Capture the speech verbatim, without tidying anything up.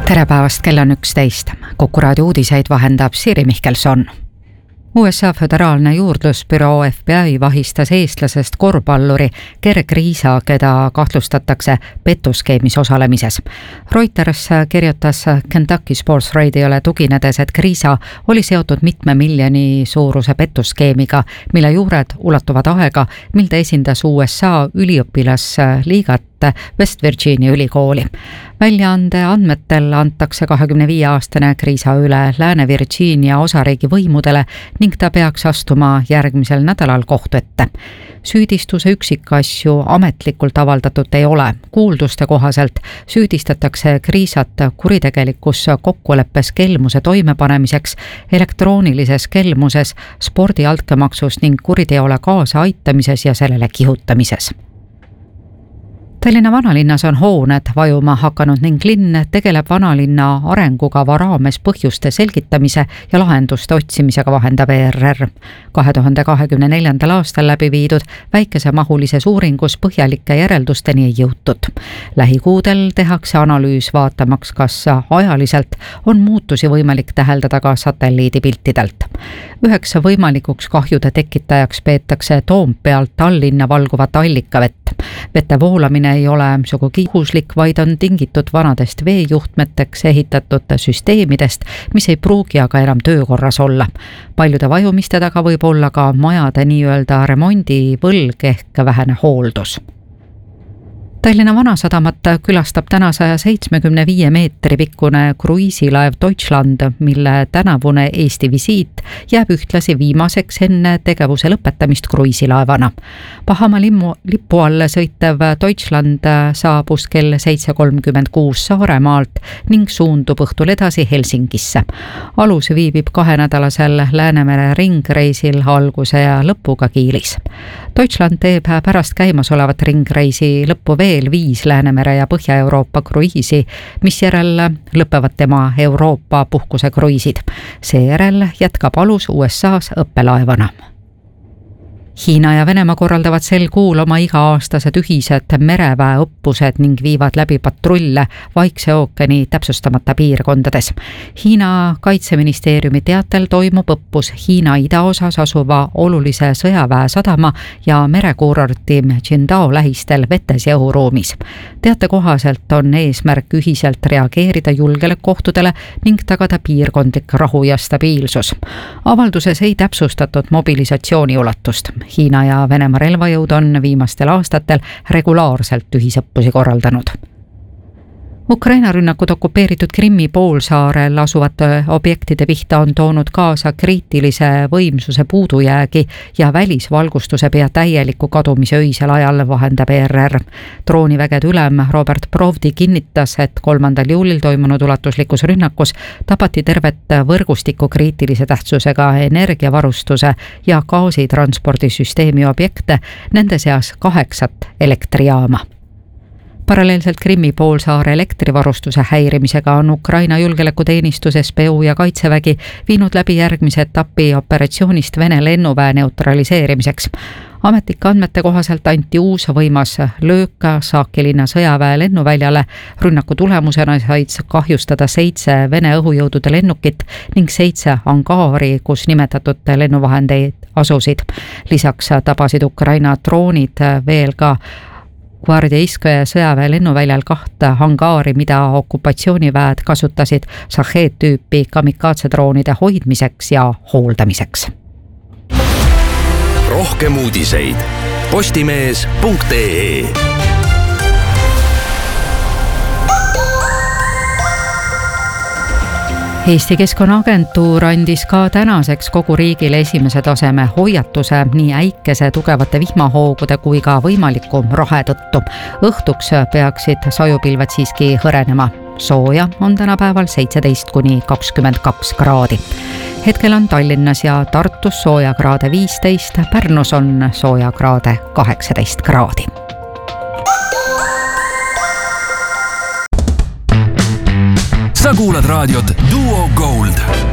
tere päevast, kell on üksteist. Kuku raadio uudiseid vahendab Siri Mihkelson. U S A föderaalne juurdlusbüroo F B I vahistas eestlasest korvpalluri Gerg Riisa, keda kahtlustatakse petuskeemis osalemises. Reuters kirjutas Kentucky Sports Radiole tuginedes, et Riisa oli seotud mitme miljoni suuruse petuskeemiga, mille juured ulatuvad aega, mil ta esindas U S A üliõpilasliigat West Virginia ülikooli. Väljaande andmetel antakse kahekümne viie aastane Riisa üle Lääne-Virginia osariigi võimudele ning ta peaks astuma järgmisel nädalal kohtu ette. Süüdistuse üksikasju ametlikult avaldatud ei ole. Kuulduste kohaselt süüdistatakse Riisat kuritegelikus kokkuleppes kelmuse toimepanemiseks, elektroonilises kelmuses, spordi altkäemaksus ning kuriteole kaasa aitamises ja sellele kihutamises. Tallinna vanalinnas on hooned vajuma hakanud ning linn tegeleb vanalinna arengukava raames põhjuste selgitamise ja lahenduste otsimisega, vahendab E R R. kahe tuhande kahekümne neljandal aastal läbi viidud väikesemahulises uuringus põhjalike järeldusteni ei jõutud. Lähikuudel tehakse analüüs vaatamaks, kas ajaliselt on muutusi võimalik täheldada ka satelliidipiltidelt. Üheks võimalikuks kahjude tekitajaks peetakse Toompealt Tallinna valguvat allikavett. Vete voolamine ei ole sugugi juhuslik, vaid on tingitud vanadest veejuhtmeteks ehitatud süsteemidest, mis ei pruugi aga enam töökorras olla. Paljude vajumiste taga võib olla ka majade nii-öelda remondivõlg ehk vähene hooldus. Tallinna Vanasadamat külastab täna saja seitsmekümne viie meetri pikkune kruiisilaev Deutschland, mille tänavune Eesti visiit jääb ühtlasi viimaseks enne tegevuse lõpetamist kruiisilaevana. Pahamaa lipu alla sõitev Deutschland saabus kell seitse kolmkümmend kuus Saaremaalt ning suundub õhtul edasi Helsingisse. Alus viibib kahenädalasel Läänemere ringreisil alguse ja lõpuga Kiilis. Deutschland teeb pärast käimasolevat ringreisi lõppu veel viis Läänemere ja Põhja-Euroopa kruiisi, mis järel lõpevad tema Euroopa puhkuse kruiisid. Seejärel jätkab alus U S A-s õppelaevana. Hiina ja Venemaa korraldavad sel kuul oma iga-aastased ühised mereväeõppused ning viivad läbi patrulle Vaikse ookeani täpsustamata piirkondades. Hiina kaitseministeeriumi teatel toimub õppus Hiina idaosas asuva olulise sõjaväesadama ja merekuurorti Qingdao lähistel vetes ja õhuruumis. Teate kohaselt on eesmärk ühiselt reageerida julgeolekuohtudele ning tagada piirkondlik rahu ja stabiilsus. Avalduses ei täpsustatud mobilisatsiooni ulatust. Hiina ja Venemaa relvajõud on viimastel aastatel regulaarselt ühisõppusi korraldanud. Ukraina rünnakud okupeeritud Krimmi poolsaarel asuvate objektide pihta on toonud kaasa kriitilise võimsuse puudujäägi ja välisvalgustuse pea täieliku kadumise öisel ajal, vahendab E R R. Droonivägede ülem Robert Provdi kinnitas, et kolmandal juulil toimunud ulatuslikus rünnakus tapati tervet võrgustiku kriitilise tähtsusega energiavarustuse ja gaasitranspordisüsteemi objekte, nende seas kaheksat elektrijaama. Paralleelselt Krimmi poolsaare elektrivarustuse häirimisega on Ukraina julgeolekuteenistus, S B U ja Kaitsevägi viinud läbi järgmise etapi operatsioonist Vene lennuväe neutraliseerimiseks. Ametlike andmete kohaselt anti uus võimas löök Saakilinna sõjaväe lennuväljale. Rünnaku tulemusena said kahjustada seitse Vene õhujõudude lennukit ning seitse hangaari, kus nimetatud lennuvahendeid asusid. Lisaks tabasid Ukraina droonid veel ka Gvardeiskoje sõjaväe lennuväljal kahte hangaari, mida okupatsiooniväed kasutasid Shahed-tüüpi kamikaatsedroonide hoidmiseks ja hooldamiseks. Rohkem uudiseid postimees punkt ee. Eesti Keskkonnaagentuur andis ka tänaseks kogu riigile esimese taseme hoiatuse nii äikese tugevate vihmahoogude kui ka võimaliku rahe tõttu. Õhtuks peaksid sajupilved siiski hõrenema. Sooja on tänapäeval seitseteist kuni kakskümmend kaks kraadi. Hetkel on Tallinnas ja Tartus soojakraade viisteist, Pärnus on soojakraade kaheksateist kraadi. Sa kuulad raadiot Duo Gold.